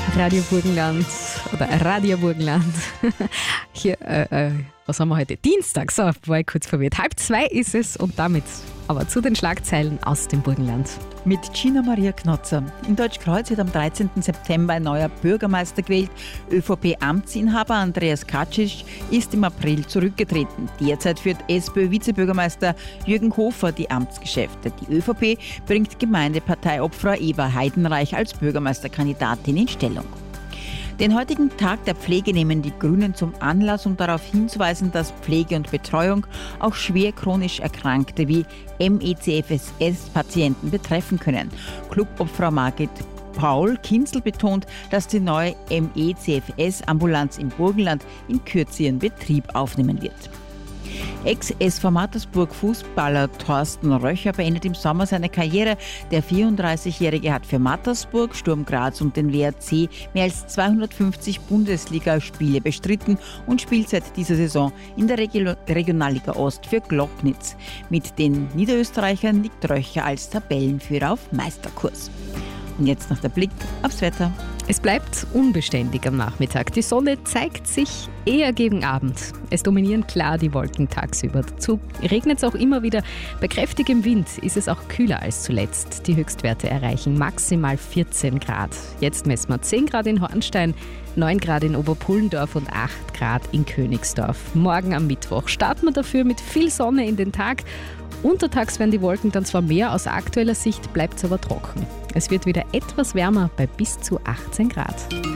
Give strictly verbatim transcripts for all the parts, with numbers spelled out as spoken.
Radio Burgenland oder Radio Burgenland. Hier, äh, äh, was haben wir heute? Dienstag, so, war ich kurz verwirrt. Halb zwei ist es und damit aber zu den Schlagzeilen aus dem Burgenland. Mit Gina Maria Knotzer. In Deutschkreuz wird am dreizehnten September ein neuer Bürgermeister gewählt. ÖVP-Amtsinhaber Andreas Kacic ist im April zurückgetreten. Derzeit führt SPÖ-Vizebürgermeister Jürgen Hofer die Amtsgeschäfte. Die ÖVP bringt Gemeindeparteiobfrau Eva Heidenreich als Bürgermeisterkandidatin in Stellung. Den heutigen Tag der Pflege nehmen die Grünen zum Anlass, um darauf hinzuweisen, dass Pflege und Betreuung auch schwer chronisch Erkrankte wie M E C F S-Patienten betreffen können. Clubobfrau Margit Paul-Kinzel betont, dass die neue M E C F S-Ambulanz im Burgenland in Kürze ihren Betrieb aufnehmen wird. Ex-S V Mattersburg-Fußballer Thorsten Röcher beendet im Sommer seine Karriere. Der vierunddreißigjährige hat für Mattersburg, Sturm Graz und den W R C mehr als zweihundertfünfzig Bundesligaspiele bestritten und spielt seit dieser Saison in der Regio- Regionalliga Ost für Glocknitz. Mit den Niederösterreichern liegt Röcher als Tabellenführer auf Meisterkurs. Und jetzt noch der Blick aufs Wetter. Es bleibt unbeständig am Nachmittag. Die Sonne zeigt sich eher gegen Abend. Es dominieren klar die Wolken tagsüber. Dazu regnet es auch immer wieder. Bei kräftigem Wind ist es auch kühler als zuletzt. Die Höchstwerte erreichen maximal vierzehn Grad. Jetzt messen wir zehn Grad in Hornstein, neun Grad in Oberpullendorf und acht Grad in Königsdorf. Morgen am Mittwoch starten wir dafür mit viel Sonne in den Tag. Untertags werden die Wolken dann zwar mehr, aus aktueller Sicht bleibt es aber trocken. Es wird wieder etwas wärmer bei bis zu achtzehn Grad.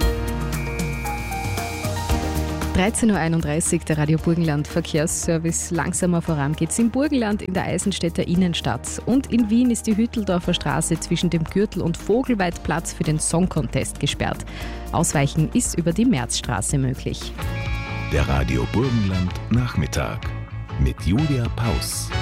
dreizehn Uhr einunddreißig, der Radio Burgenland Verkehrsservice. Langsamer voran geht's im Burgenland, in der Eisenstädter Innenstadt. Und in Wien ist die Hütteldorfer Straße zwischen dem Gürtel und Vogelweidplatz für den Song Contest gesperrt. Ausweichen ist über die Märzstraße möglich. Der Radio Burgenland Nachmittag mit Julia Paus.